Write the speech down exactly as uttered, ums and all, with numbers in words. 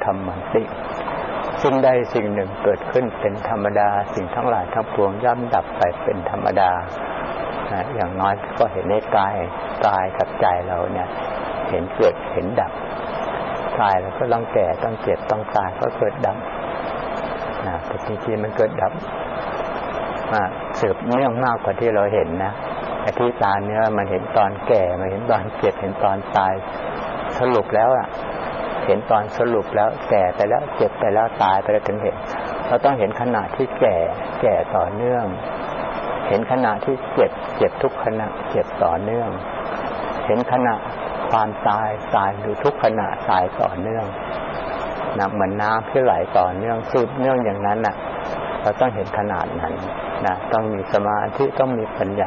ธัมมังติสิ่งใดสิ่งหนึ่งเกิดขึ้นเป็นธรรมดาสิ่งทั้งหลายทั้งปวงย่อมดับไปเป็นธรรมดานะอย่างน้อยก็เห็นในกายกายกับใจเราเนี่ยเห็นเกิดเห็นดับกายแล้วก็ต้องแก่ต้องเจ็บต้องตายก็เกิดดับนะแต่จริงๆมันเกิดดับมาสืบเนื่องมากกว่าที่เราเห็นนะไอ้ที่ตาเนื้อมันเห็นตอนแก่มันเห็นตอนเจ็บเห็นตอนตายสรุปแล้วอ่ะเห็นตอนสรุปแล้วแก่ไปแล้วเจ็บไปแล้วตายไปแล้วถึงเห็นเราต้องเห็นขณะที่แก่แก่ต่อเนื่องเห็นขณะที่เจ็บเจ็บทุกขณะเจ็บต่อเนื่องเห็นขณะความตายตายอยู่ทุกขณะตายต่อเนื่องนะเหมือนน้ำที่ไหลต่อเนื่องสืบเนื่องอย่างนั้นน่ะเราต้องเห็นขนาดนั้นนะต้องมีสมาธิต้องมีปัญญา